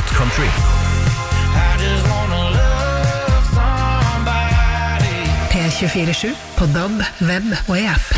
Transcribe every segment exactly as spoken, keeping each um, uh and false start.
Hot Country. P tjuefire sju på D A B, web og i app.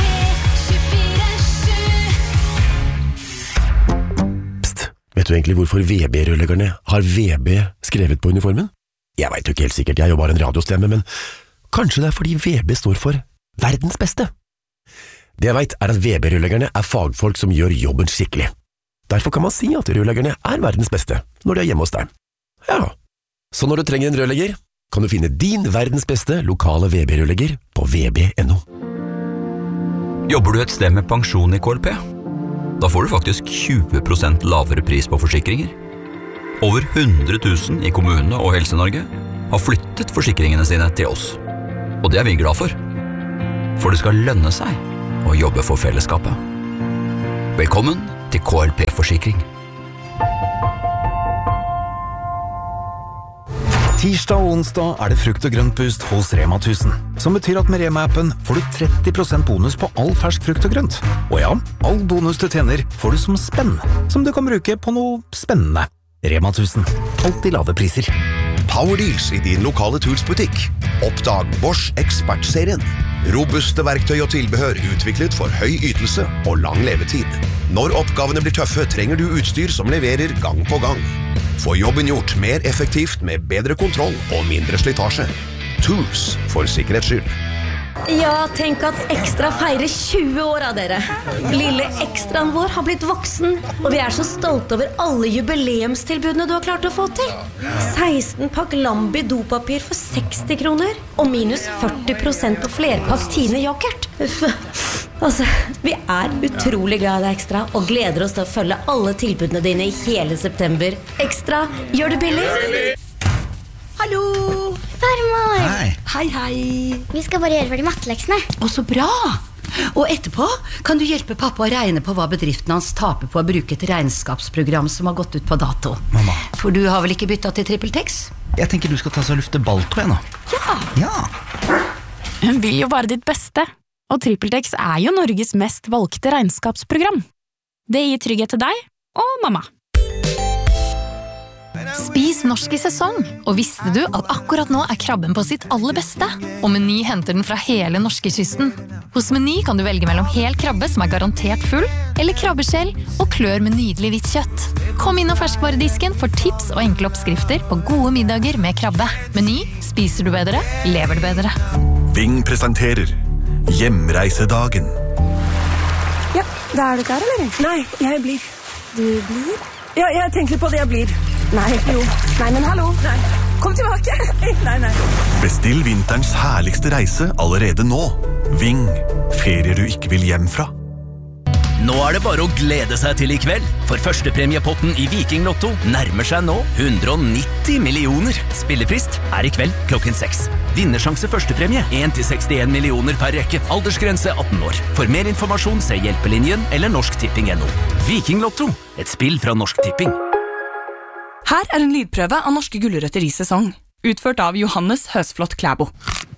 Psst, vet du egentlig hvorfor V B-rørleggerne har V B skrevet på uniformen? Jeg vet jo ikke helt sikkert, jeg jobber en radiostemme, men kanskje det er fordi V B står for verdens beste. Det jeg vet er at V B-rørleggerne er fagfolk som gjør jobben skikkelig. Derfor kan man si at rørleggerne er verdens beste når de er hjemme hos deg. Ja, så når du trenger en rørlegger, kan du finne din verdens beste lokale V B-rørlegger på v b punktum no. Jobber du et sted med pensjon i K L P? Da får du faktisk tjue prosent lavere pris på forsikringer. Over hundre tusen i kommunene og Helse-Norge har flyttet forsikringene sine til oss. Og det er vi glad for. For det skal lønne seg å jobbe for fellesskapet. Velkommen til K L P-forsikring. Tirsdag og onsdag er det frukt og grøntpust hos Rema tusen, som betyr at med Rema-appen får du tretti prosent bonus på all fersk frukt og grønt. Og ja, all bonus du tjener får du som spenn, som du kan bruke på noe spennende. Rema tusen, alltid lave priser. Power Deals i din lokale Tools-butikk. Oppdag Bosch Expert-serien. Robuste verktøy og tilbehør utviklet for høy ytelse og lang levetid. Når oppgavene blir tøffe, trenger du utstyr som leverer gang på gang. Få jobben gjort mer effektivt med bedre kontroll og mindre slitasje. Tools for sikkerhets skyld. Ja, tenk at Ekstra feirer tjue år av dere. Lille Ekstraen vår har blitt voksen, og vi er så stolte over alle jubileumstilbudene du har klart å få til. seksten pakk Lambi dopapir for seksti kroner, og minus førti prosent på flerpakk Tine yoghurt. Uff, altså, vi er utrolig glad i deg, Ekstra, og gleder oss til å følge alle tilbudene dine i hele september. Ekstra, gjør det billig! Hallo! Farmor! Hei! Hei, hei! Vi skal bare gjøre ferdig matteleksene. Å, så bra! Og etterpå kan du hjelpe pappa å regne på hva bedriften hans taper på å bruke et regnskapsprogram som har gått ut på dato. Mamma. For du har vel ikke byttet til TrippelTex? Jeg tenker du skal ta seg og lufte Balto igjen nå. Ja! Ja! Hun vil jo bare ditt beste. Og TrippelTex er jo Norges mest valgte regnskapsprogram. Det gir trygghet til deg og mamma. Spis norsk i sesong, og visste du at akkurat nå er krabben på sitt aller beste? Og Meny henter den fra hele norskekysten. Hos Meny kan du velge mellom hel krabbe som er garantert full, eller krabbeskjell og klør med nydelig hvitt kjøtt. Kom inn og ferskvaredisken for tips og enkle oppskrifter på gode middager med krabbe. Meny, spiser du bedre, lever du bedre. Ving presenterer Hjemreisedagen. Ja, da er du klar, eller? Nei, jeg blir. Du blir? Ja, jeg tenker litt på det jeg blir. Nei, jo. Nei, men hallo. Nei. Kom tilbake. Nei, nei. Bestill vinterens herligste reise allerede nå. Ving, ferier du ikke vil hjem fra. Nå er det bare å glede seg til i kveld, for førstepremiepotten i Viking Lotto nærmer seg nå hundre og nitti millioner. Spillefrist er i kveld klokken seks. Vinnersjanse førstepremie en til sekstien millioner per rekke. Aldersgrense atten år. For mer informasjon se Hjelpelinjen eller Norsk Tipping punktum no. Viking Lotto, et spill fra Norsk Tipping. Her er en lydprøve av norske gulrøtter i sesong, utført av Johannes Høsflot Klæbo.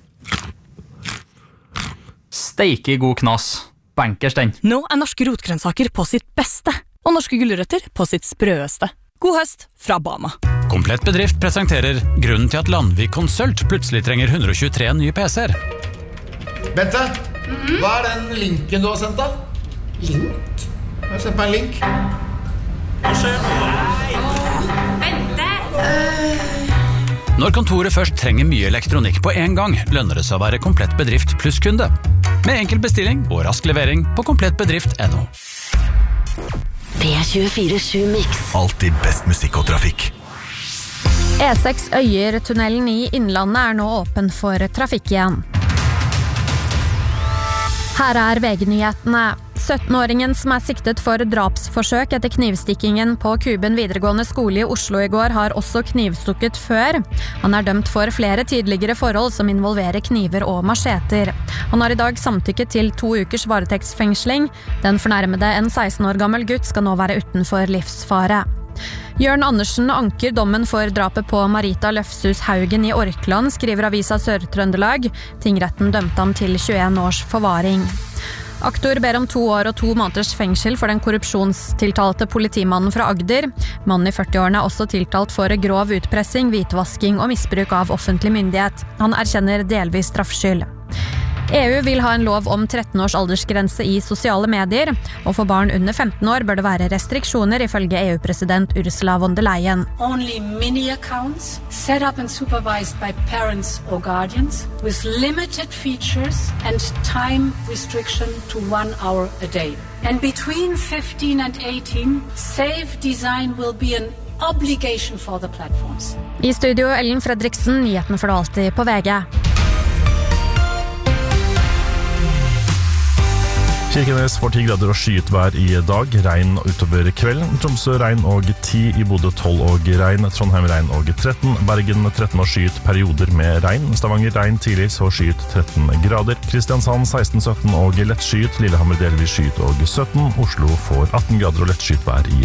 Steike god knas. Bankers den. Nå er norske rotgrønnsaker på sitt beste, og norske gulrøtter på sitt sprøeste. God høst fra Bama. Komplett bedrift presenterer grunnen til at Landvik Consult plutselig trenger hundre og tjuetre nye P C-er. Bente, mm-hmm. Hva er den linken du har sendt da? Link? Jeg har sendt meg en link. Hva skjer? Bente! Når kontoret først trenger mye elektronikk på en gang, lønner det seg å være komplett bedrift pluss kunde. Med enkel bestilling og rask levering på komplettbedrift punktum no. P tjuefire sju Mix. Alltid best musikk og trafikk. E seks Øyer-tunnelen i Innlandet er nå åpen for trafikk igjen. Her er V G-nyhetene. syttenåringen som er siktet for drapsforsøk etter knivstikkingen på Kuben videregående skole i Oslo i går har også knivstukket før. Han er dømt for flere tidligere forhold som involverer kniver og macheter. Han har i dag samtykket til to ukers varetektsfengsling. Den fornærmede, en seksten år gammel gutt, skal nå være utenfor livsfare. Jørn Andersen anker dommen for drapet på Marita Løfshus Haugen i Orkland, skriver avisa Sør-Trøndelag. Tingretten dømte ham til tjueen års forvaring. Aktor ber om to år og to måneders fengsel for den korrupsjonstiltalte politimannen fra Agder. Mannen i førti-årene er også tiltalt for grov utpressing, hvitvasking og misbruk av offentlig myndighet. Han erkjenner delvis straffskyld. E U vil ha en lov om tretten års aldersgrense i sosiale medier, og for barn under femten år bør det være restriksjoner ifølge E U-president Ursula von der Leyen. Only mini-accounts set up and supervised by parents or guardians with limited features and time restriction to one hour a day. And between fifteen and eighteen, safe design will be an obligation for the platforms. I studio Ellen Fredriksen, nyhetene for det alltid på V G. Kirkenes får ti grader og skyet vær i dag, regn utover kvelden. Tromsø regn og ti, i Bodø tolv og regn, Trondheim regn og tretten, Bergen tretten og skyet perioder med regn, Stavanger regn tidlig så skyet tretten grader, Kristiansand seksten sytten og lett skyet, Lillehammer delvis skyet og sytten, Oslo får atten grader og lett skyet vær i